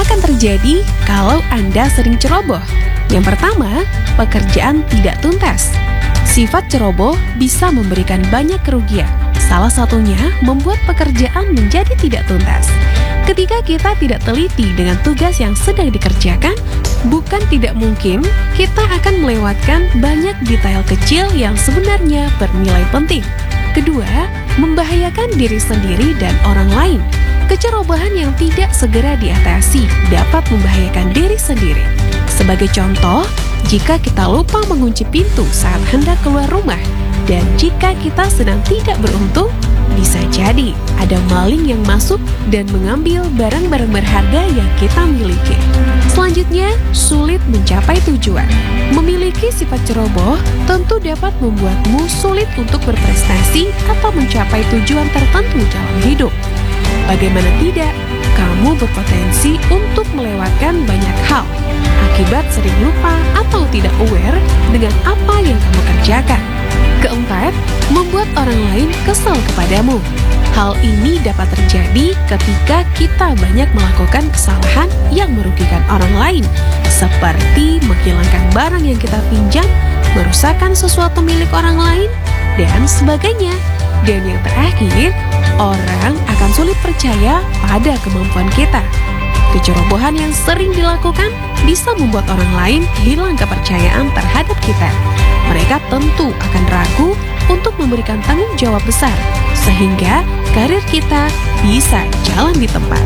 akan terjadi kalau Anda sering ceroboh. Yang pertama, pekerjaan tidak tuntas. Sifat ceroboh bisa memberikan banyak kerugian. Salah satunya membuat pekerjaan menjadi tidak tuntas. Ketika kita tidak teliti dengan tugas yang sedang dikerjakan, bukan tidak mungkin kita akan melewatkan banyak detail kecil yang sebenarnya bernilai penting. Kedua, membahayakan diri sendiri dan orang lain. Kecerobohan yang tidak segera diatasi dapat membahayakan diri sendiri. Sebagai contoh, jika kita lupa mengunci pintu saat hendak keluar rumah, dan jika kita sedang tidak beruntung, bisa jadi ada maling yang masuk dan mengambil barang-barang berharga yang kita miliki. Selanjutnya, sulit mencapai tujuan. Memiliki sifat ceroboh tentu dapat membuatmu sulit untuk berprestasi atau mencapai tujuan tertentu dalam hidup. Bagaimana tidak, kamu berpotensi untuk melewatkan banyak hal akibat sering lupa atau tidak aware dengan apa yang kamu kerjakan. Keempat, membuat orang lain kesal kepadamu. Hal ini dapat terjadi ketika kita banyak melakukan kesalahan yang merugikan orang lain, seperti menghilangkan barang yang kita pinjam, merusakkan sesuatu milik orang lain, dan sebagainya. Dan yang terakhir, orang akan sulit percaya pada kemampuan kita. Kecerobohan yang sering dilakukan bisa membuat orang lain hilang kepercayaan terhadap kita. Mereka tentu akan ragu untuk memberikan tanggung jawab besar, sehingga karir kita bisa jalan di tempat.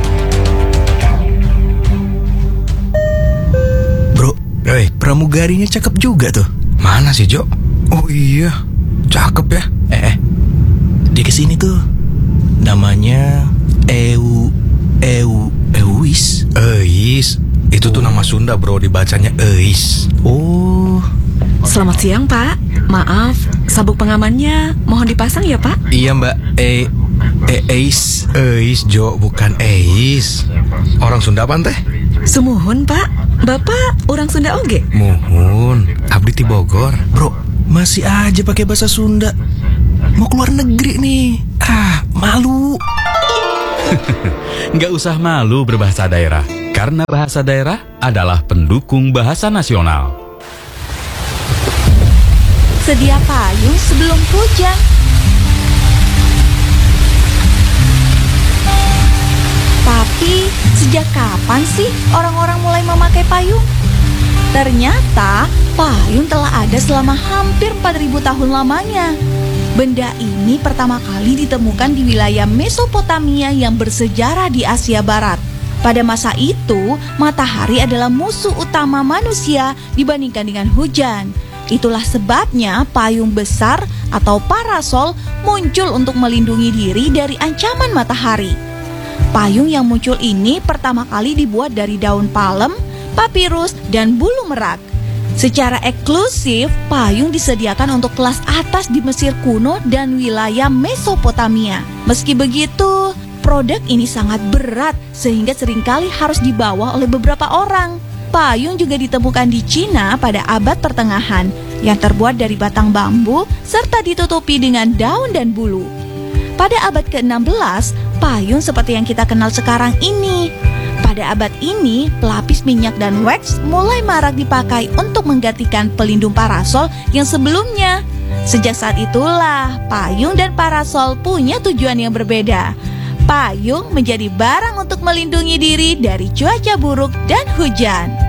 Bro, pramugarinya cakep juga tuh. Mana sih, Jo? Oh iya, cakep ya. Dia kesini tuh. Namanya Euis. Eis. Itu tuh nama Sunda, bro, dibacanya Eis. Oh. Selamat siang, Pak. Maaf, sabuk pengamannya mohon dipasang ya, Pak? Iya, Mbak. Eis. Eis, Jo, bukan Eis. Orang Sunda apa teh? Sumuhun, Pak. Bapak orang Sunda oge? Muhun, abdi ti Bogor. Bro, masih aja pakai bahasa Sunda. Mau keluar negeri nih. Malu. Nggak usah malu berbahasa daerah, karena bahasa daerah adalah pendukung bahasa nasional. Sedia payung sebelum hujan. Tapi, sejak kapan sih orang-orang mulai memakai payung? Ternyata, payung telah ada selama hampir 4.000 tahun lamanya. Benda ini pertama kali ditemukan di wilayah Mesopotamia yang bersejarah di Asia Barat. Pada masa itu, matahari adalah musuh utama manusia dibandingkan dengan hujan. Itulah sebabnya payung besar atau parasol muncul untuk melindungi diri dari ancaman matahari. Payung yang muncul ini pertama kali dibuat dari daun palem, papirus, dan bulu merak. Secara eksklusif, payung disediakan untuk kelas atas di Mesir kuno dan wilayah Mesopotamia. Meski begitu, produk ini sangat berat sehingga seringkali harus dibawa oleh beberapa orang. Payung juga ditemukan di Cina pada abad pertengahan yang terbuat dari batang bambu serta ditutupi dengan daun dan bulu. Pada abad ke-16, payung seperti yang kita kenal sekarang ini. Pada abad ini, pelapis minyak dan wax mulai marak dipakai untuk menggantikan pelindung parasol yang sebelumnya. Sejak saat itulah, payung dan parasol punya tujuan yang berbeda. Payung menjadi barang untuk melindungi diri dari cuaca buruk dan hujan.